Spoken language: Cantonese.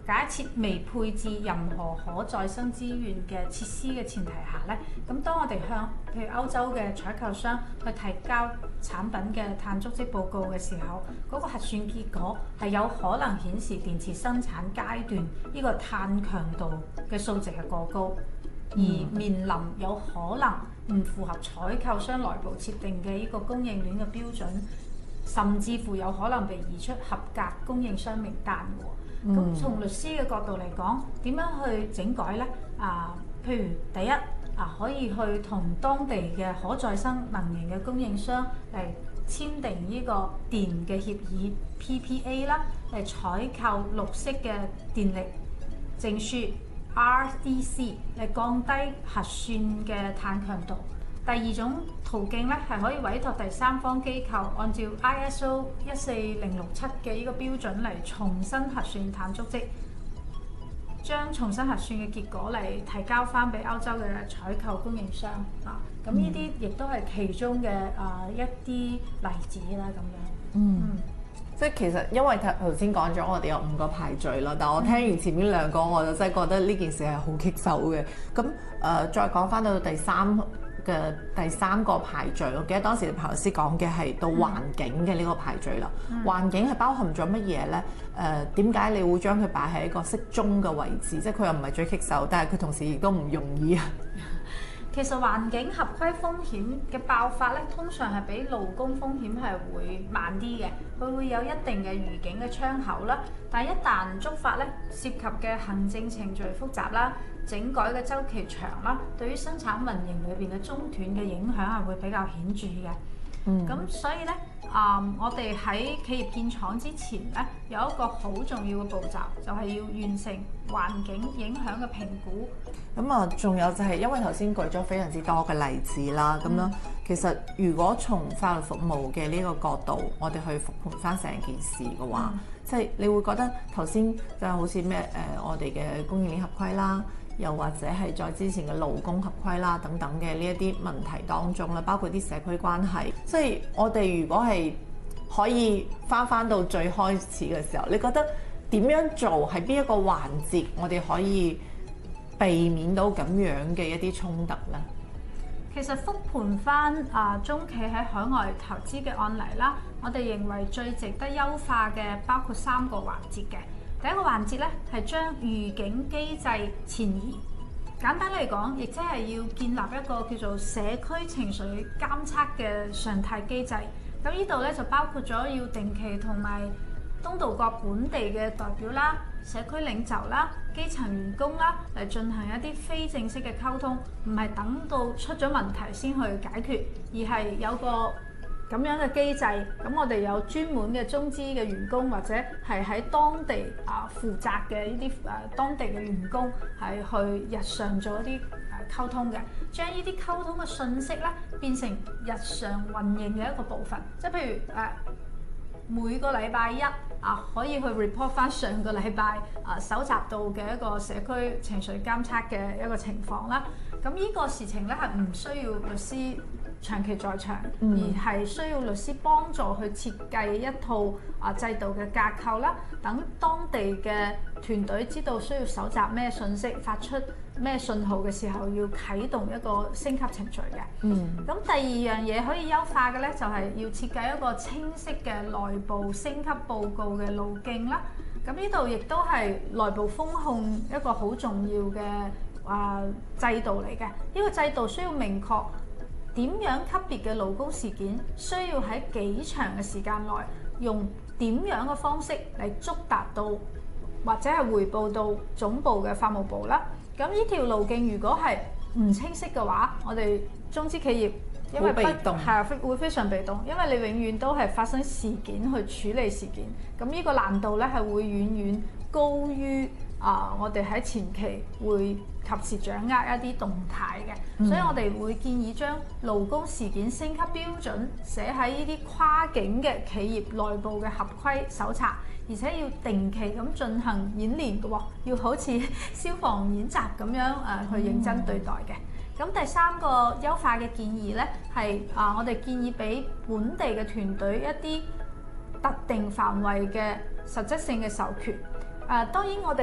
假設未配置任何可再生資源嘅設施嘅前提下咧，咁當我哋向譬如歐洲嘅採購商去提交產品嘅碳足跡報告嘅時候，嗰個核算結果係有可能顯示電池生產階段呢個碳強度嘅數值係過高，而面臨有可能唔符合採購商內部設定嘅呢個供應鏈嘅標準，甚至乎有可能被移出合格供應商名單喎。咁從律師嘅角度嚟講，點樣去整改呢？譬如第一可以去同當地嘅可再生能源嘅供應商嚟簽訂呢個電嘅協議 PPA 啦，嚟採購綠色嘅電力證書 RDC 嚟降低核算嘅碳強度。第二種途徑咧係可以委託第三方機構按照 ISO 14067嘅呢個標準嚟重新核算碳足跡，將重新核算嘅結果嚟提交翻俾歐洲嘅採購供應商啊。咁呢啲亦都係其中嘅一啲例子啦，咁樣。 即係其實因為頭先講咗我哋有5個排序啦，但我聽完前面2個，我就真係覺得呢件事係好棘手嘅。咁再講翻到第三個排序，我記得當時彭律師講嘅係到環境嘅呢個排序啦。環境係包含咗乜嘢呢？點解你會將佢擺喺一個適中嘅位置？即係佢又唔係最棘手，但係佢同時亦都唔容易啊。 其實環境合規風險嘅爆發咧，通常係比勞工風險係會慢啲嘅，佢會有一定嘅預警嘅窗口啦。但係一旦觸發咧，涉及嘅行政程序複雜啦，整改嘅週期長啦，對於生產運營裏邊嘅中斷嘅影響係會比較顯著嘅。咁所以咧，我哋喺企業建廠之前咧，有一個好重要嘅步驟，就係要完成環境影響嘅評估。 咁仲有就係因為頭先舉咗非常之多嘅例子啦，咁樣其實如果從法律服務嘅呢個角度，我哋去復盤翻成件事嘅話，即係你會覺得頭先就好似咩我哋嘅供應鏈合規啦，又或者係再之前嘅勞工合規啦等等嘅呢一啲問題當中啦，包括啲社區關係，即係我哋如果係可以翻到最開始嘅時候，你覺得點樣做係邊一個環節我哋可以避免到咁樣嘅一啲衝突呢？ 其實復盤翻中企喺海外投資嘅案例啦，我哋認為最值得優化嘅包括3個環節嘅。第一個環節咧係將預警機制前移，簡單嚟講，亦即係要建立一個叫做社區情緒監測嘅常態機制。咁呢度咧就包括咗要定期同埋東道國本地嘅代表啦、社區領袖啦、基層員工啦嚟進行一啲非正式嘅溝通，唔係等到出咗問題先去解決，而係有個咁樣嘅機制。咁我哋有專門嘅中資嘅員工，或者係喺當地負責嘅呢啲當地嘅員工，係去日常做一啲溝通嘅，將呢啲溝通嘅信息咧變成日常運營嘅一個部分。即係譬如每個禮拜一可以去 report 翻上個禮拜搜集到嘅一個社區情緒監測嘅一個情況啦。咁呢個事情咧係唔需要律師長期在場，而係需要律師幫助去設計一套制度嘅架構啦，等當地嘅團隊知道需要搜集咩信息、發出咩信號嘅時候，要啟動一個升級程序嘅。咁第二樣嘢可以優化嘅咧，就係要設計一個清晰嘅內部升級報告嘅路徑啦。咁呢度亦都係內部風控一個好重要嘅制度嚟嘅。呢個制度需要明確點樣級別嘅勞工事件需要喺幾長嘅時間內用點樣嘅方式嚟觸達到或者係匯報到總部嘅法務部啦。咁呢條路徑如果係唔清晰嘅話，我哋中資企業因為會非常被動，因為你永遠都係發生事件去處理事件，咁呢個難度咧係會遠遠高於我哋喺前期會及時掌握一啲動態嘅。所以我哋會建議將勞工事件升級標準寫喺呢啲跨境嘅企業內部嘅合規手冊，而且要定期咁進行演練嘅喎，要好似消防演習咁樣去認真對待嘅。咁第3個優化嘅建議咧係我哋建議俾本地嘅團隊一啲特定範圍嘅實質性嘅授權。當然我哋